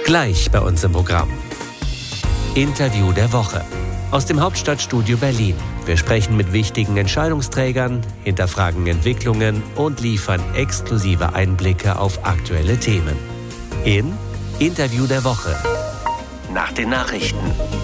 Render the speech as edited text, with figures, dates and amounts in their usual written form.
Gleich bei uns im Programm. Interview der Woche. Aus dem Hauptstadtstudio Berlin. Wir sprechen mit wichtigen Entscheidungsträgern, hinterfragen Entwicklungen und liefern exklusive Einblicke auf aktuelle Themen. In Interview der Woche. Nach den Nachrichten.